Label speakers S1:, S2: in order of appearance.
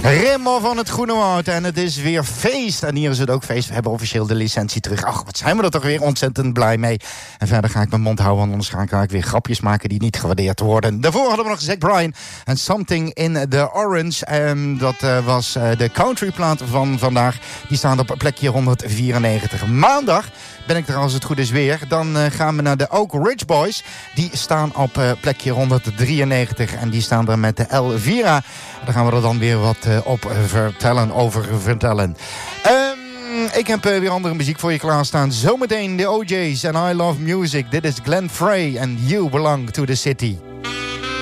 S1: Remo van het Groene Woud. En het is weer feest. En hier is het ook feest. We hebben officieel de licentie terug. Ach, wat zijn we er toch weer ontzettend blij mee. En verder ga ik mijn mond houden, want anders ga ik weer grapjes maken die niet gewaardeerd worden. Daarvoor hadden we nog Zac Bryan en Something in the Orange. Dat was de countryplaat van vandaag. Die staan op plekje 194. Maandag ben ik er als het goed is weer. Dan gaan we naar de Oak Ridge Boys. Die staan op plekje 193. En die staan er met de Elvira. Daar gaan we er dan weer wat over vertellen. Ik heb weer andere muziek voor je klaarstaan. Zometeen de OJ's en I Love Music. Dit is Glenn Frey en You Belong to the City.